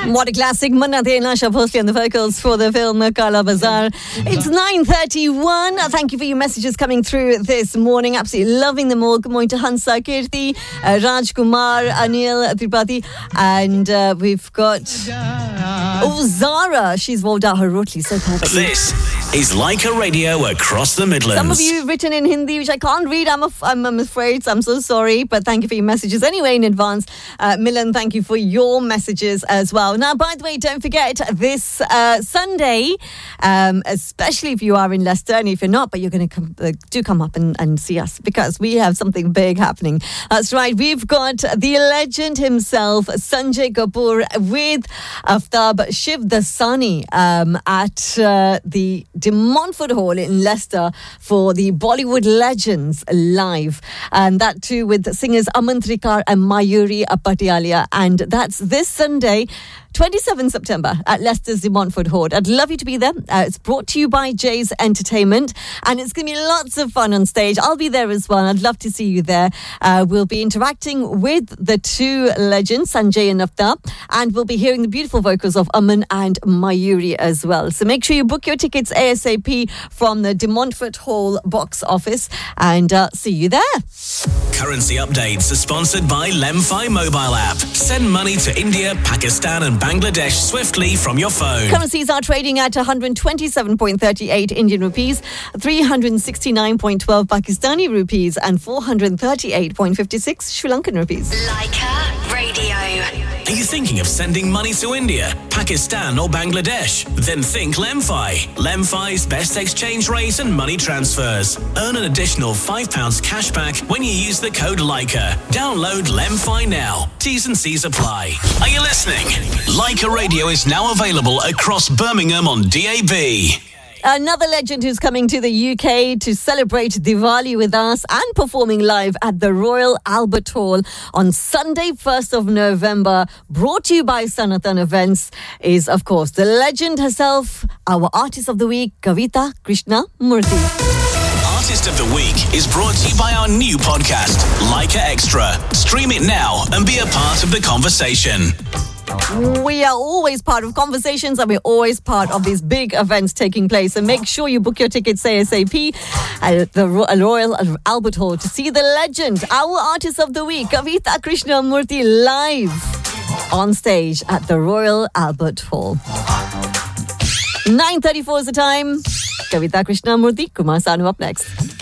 What a classic. Manna De Nasha Bhosle on the vocals for the film Kala Bazaar. It's 9:31. Thank you for your messages coming through this morning. Absolutely loving them all. Good morning to Hansa, Kirti, Rajkumar, Anil, Tripathi. And we've got Zara. She's rolled out her rotli so perfectly. This is Leica Radio across the Midlands. Some of you have written in Hindi, which I can't read, I'm afraid, so I'm so sorry. But thank you for your messages anyway in advance. Milan, thank you for your messages as well. Now, by the way, don't forget this Sunday, especially if you are in Leicester, and if you're not, but you're going to come up and see us, because we have something big happening. That's right, we've got the legend himself, Sanjay Kapoor, with Aftab Shivdasani at the De Montfort Hall in Leicester for the Bollywood Legends Live, and that too with singers Aman Trikar and Mayuri Patialia, and that's this Sunday, 27 September at Leicester's De Montfort Hall. I'd love you to be there. It's brought to you by Jay's Entertainment, and it's going to be lots of fun on stage. I'll be there as well. I'd love to see you there. We'll be interacting with the two legends, Sanjay and Aftab, and we'll be hearing the beautiful vocals of Aman and Mayuri as well. So make sure you book your tickets ASAP from the De Montfort Hall box office, and see you there. Currency updates are sponsored by Lemfi mobile app. Send money to India, Pakistan and Bangladesh swiftly from your phone. Currencies are trading at 127.38 Indian rupees, 369.12 Pakistani rupees and 438.56 Sri Lankan rupees. Leica Radio. Are you thinking of sending money to India, Pakistan or Bangladesh? Then think Lemfi. Lemfi's best exchange rate and money transfers. Earn an additional £5 cash back when you use the code Leica. Download Lemfi now. T's and C's apply. Are you listening? Leica Radio is now available across Birmingham on DAB. Another legend who's coming to the UK to celebrate Diwali with us and performing live at the Royal Albert Hall on Sunday, 1st of November, brought to you by Sanatan Events, is, of course, the legend herself, our Artist of the Week, Kavita Krishna Murthy. Artist of the Week is brought to you by our new podcast, Leica Extra. Stream it now and be a part of the conversation. We are always part of conversations, and we're always part of these big events taking place. So make sure you book your tickets ASAP at the Royal Albert Hall to see the legend, our Artist of the Week, Kavita Krishna Murthy, live on stage at the Royal Albert Hall. 9:34 is the time. Kavita Krishna Murthy, Kumar Sanu up next.